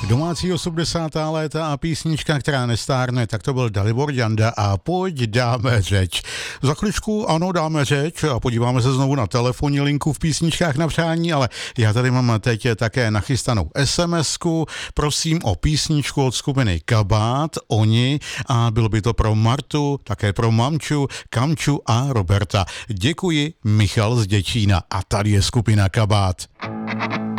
Domácí 80. léta a písnička, která nestárne, tak to byl Dalibor Janda a pojď dáme řeč. Za chvíličku ano, dáme řeč a podíváme se znovu na telefonní linku v písničkách na přání, ale já tady mám teď také nachystanou SMS-ku. Prosím o písničku od skupiny Kabát, Oni, a bylo by to pro Martu, také pro Mamču, Kamču a Roberta. Děkuji, Michal z Děčína, a tady je skupina Kabát.